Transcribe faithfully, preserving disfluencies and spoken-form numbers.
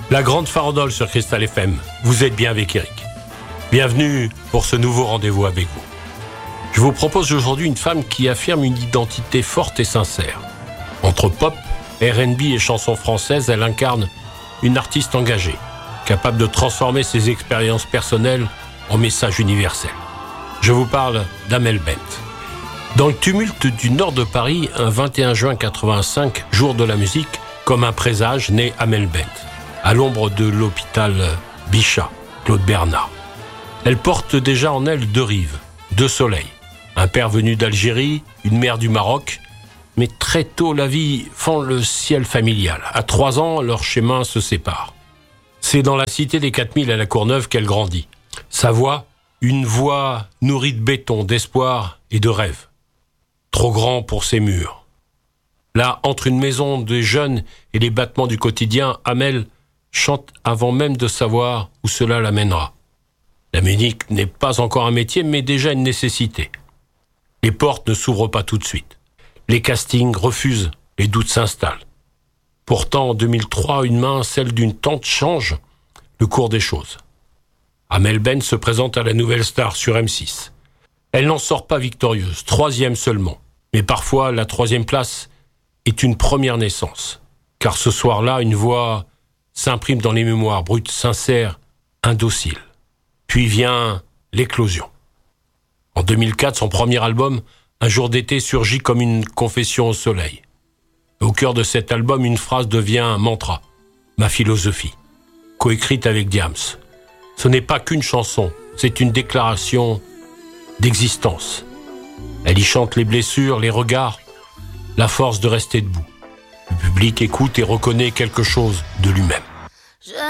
La grande farandole sur Cristal F M. Vous êtes bien avec Eric. Bienvenue pour ce nouveau rendez-vous avec vous. Je vous propose aujourd'hui une femme qui affirme une identité forte et sincère. Entre pop, R and B et chansons françaises, elle incarne une artiste engagée, capable de transformer ses expériences personnelles en messages universels. Je vous parle d'Amel Bent. Dans le tumulte du nord de Paris, un vingt et un juin quatre-vingt-cinq, jour de la musique, comme un présage, naît Amel Bent, à l'ombre de l'hôpital Bichat, Claude Bernard. Elle porte déjà en elle deux rives, deux soleils. Un père venu d'Algérie, une mère du Maroc. Mais très tôt, la vie fend le ciel familial. À trois ans, leurs chemins se séparent. C'est dans la cité des quatre mille à la Courneuve qu'elle grandit. Sa voix, une voix nourrie de béton, d'espoir et de rêve. Trop grand pour ses murs. Là, entre une maison des jeunes et les battements du quotidien, Amel chante avant même de savoir où cela l'amènera. La musique n'est pas encore un métier, mais déjà une nécessité. Les portes ne s'ouvrent pas tout de suite. Les castings refusent, les doutes s'installent. Pourtant, en deux mille trois, une main, celle d'une tante, change le cours des choses. Amel Bent se présente à la Nouvelle Star sur M six. Elle n'en sort pas victorieuse, troisième seulement. Mais parfois, la troisième place est une première naissance. Car ce soir-là, une voix s'imprime dans les mémoires, brute, sincère, indocile. Puis vient l'éclosion. En deux mille quatre, son premier album, Un jour d'été, surgit comme une confession au soleil. Au cœur de cet album, une phrase devient un mantra, ma philosophie, coécrite avec Diams. Ce n'est pas qu'une chanson, c'est une déclaration d'existence. Elle y chante les blessures, les regards, la force de rester debout. Le public écoute et reconnaît quelque chose de lui-même.